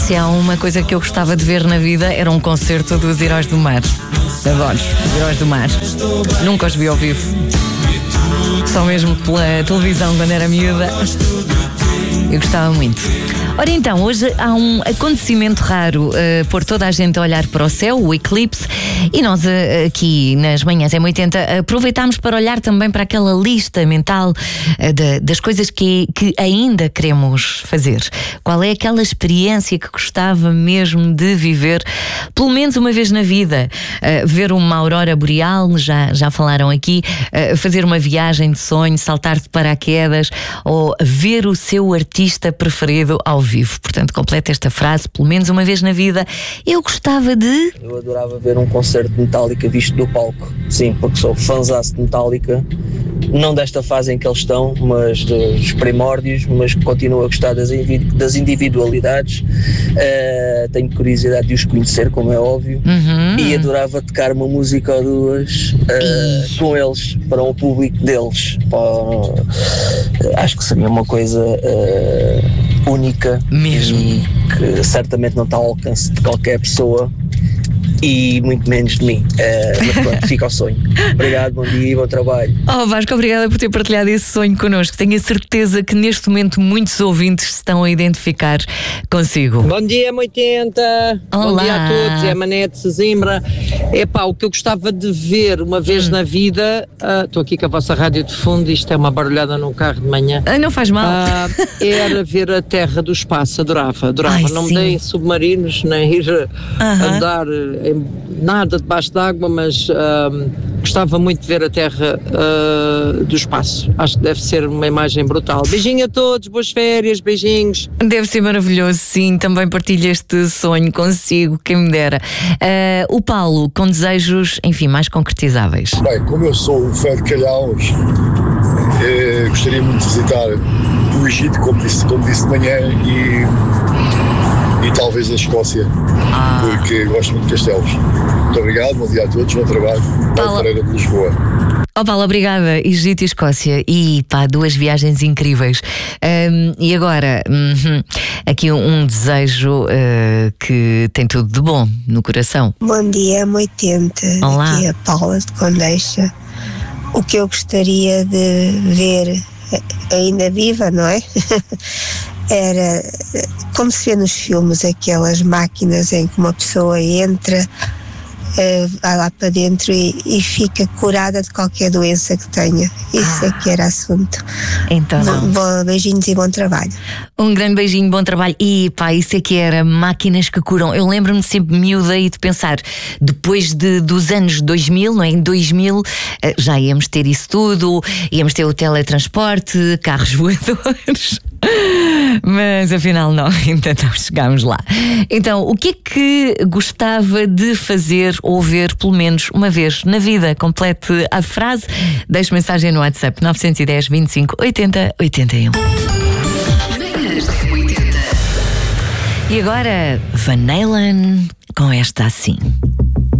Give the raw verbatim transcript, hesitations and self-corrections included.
se há uma coisa que eu gostava de ver na vida era um concerto dos Heróis do Mar. Adoro os Heróis do Mar. Nunca os vi ao vivo. Só mesmo pela televisão quando era miúda. Eu gostava muito. Ora então, hoje há um acontecimento raro, uh, pôr toda a gente a olhar para o céu, o eclipse, e nós uh, aqui nas manhãs M oitenta aproveitámos para olhar também para aquela lista mental uh, de, das coisas que, que ainda queremos fazer. Qual é aquela experiência que gostava mesmo de viver, pelo menos uma vez na vida? Uh, ver uma aurora boreal, já, já falaram aqui, uh, fazer uma viagem de sonho, saltar de paraquedas, ou ver o seu artista preferido ao vivo. Portanto, completa esta frase, pelo menos uma vez na vida. Eu gostava de... Eu adorava ver um concerto de Metallica visto do palco. Sim, porque sou fãzaço de Metallica. Não desta fase em que eles estão, mas dos primórdios, mas continuo a gostar das, das individualidades. Uh, tenho curiosidade de os conhecer, como é óbvio. Uhum. E adorava tocar uma música ou duas uh, com eles, para o público deles. Para, uh, acho que seria uma coisa uh, única mesmo, e que certamente não está ao alcance de qualquer pessoa e muito menos de mim. Uh, mas pronto, fica ao sonho. Obrigado, bom dia e bom trabalho. Oh Vasco, obrigada por ter partilhado esse sonho connosco. Tenho a certeza que neste momento muitos ouvintes se estão a identificar consigo. Bom dia, M oitenta. Olá. Bom dia a todos, é a Manete Sesimbra. Epá, o que eu gostava de ver uma vez hum. na vida, estou uh, aqui com a vossa rádio de fundo, isto é uma barulhada no carro de manhã. Ah, não faz mal. Uh, era ver a terra do espaço, adorava, adorava. Ai, não sim. me deem submarinos, nem ir uh-huh. andar em nada debaixo d'água, mas uh, gostava muito de ver a terra uh, do espaço. Acho que deve ser uma imagem brutal. Beijinho a todos, boas férias, beijinhos. Deve ser maravilhoso, sim, também partilho este sonho consigo, quem me dera. Uh, o Paulo, com desejos, enfim, mais concretizáveis. Bem, como eu sou um fã de calhaus, eh, gostaria muito de visitar o Egito, como disse, como disse de manhã, e, e talvez a Escócia, ah. porque gosto muito de castelos. Muito obrigado, bom dia a todos, bom trabalho. Paulo Pereira de Lisboa. Oh Paulo, obrigada. Egito e Escócia. E pá, duas viagens incríveis. Um, e agora, um, aqui um, um desejo uh, que tem tudo de bom no coração. Bom dia, M oitenta. Olá. Aqui é a Paula de Condeixa. O que eu gostaria de ver, ainda viva, não é? Era, como se vê nos filmes, aquelas máquinas em que uma pessoa entra, Uh, vai lá para dentro e, e fica curada de qualquer doença que tenha. Isso ah. é que era assunto. Então, Bo, bo, beijinhos e bom trabalho. Um grande beijinho, bom trabalho. E pá, isso é que era máquinas que curam. Eu lembro-me sempre miúda e de pensar, depois de, dos anos dois mil, não é? Em dois mil já íamos ter isso tudo, íamos ter o teletransporte, carros voadores. Mas afinal não, ainda não chegámos lá. Então, o que é que gostava de fazer ou ver pelo menos uma vez na vida? Complete a frase, deixe mensagem no WhatsApp nove um zero, vinte e cinco, oitenta, oitenta e um. E agora, Van Halen com esta assim.